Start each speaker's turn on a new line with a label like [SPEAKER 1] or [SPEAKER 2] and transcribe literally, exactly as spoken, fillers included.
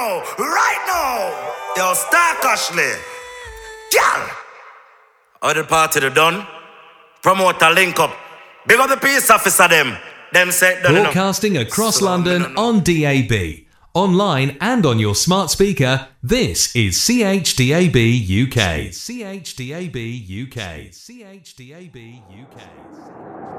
[SPEAKER 1] now, right now. Yo, Star Ashley. Gal. How the party the done? Promoter link up. Big up the peace officer them. Them say
[SPEAKER 2] broadcasting across so London on D A B, online and on your smart speaker. This is C H D A B U K. C H D A B U K. C H D A B U K.